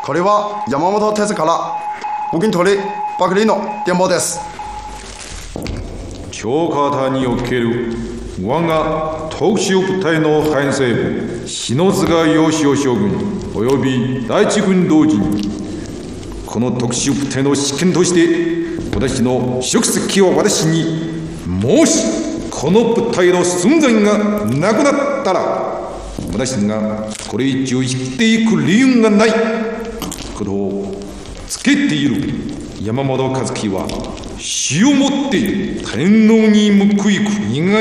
これは山本哲から武金取りばかりの電報です。 長方における我が特殊部隊の編成部篠塚義雄将軍および第一軍同時にこの特殊部隊の試験として私の職責を私にもしこの部隊の存在がなくなったら私がこれ以上生きていく理由がないことをつけている山本和樹は死をもって天皇に報いく以外